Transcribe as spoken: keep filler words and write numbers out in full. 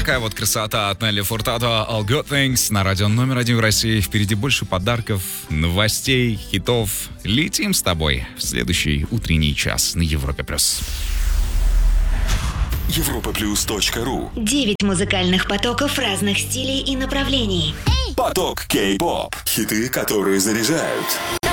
такая вот красота от Нелли Фуртадо. All Good Things на радио номер один в России. Впереди больше подарков, новостей, хитов. Летим с тобой в следующий утренний час на Европе плюс. европа плюс точка ру. Девять музыкальных потоков разных стилей и направлений. Поток кей-поп. Хиты, которые заряжают.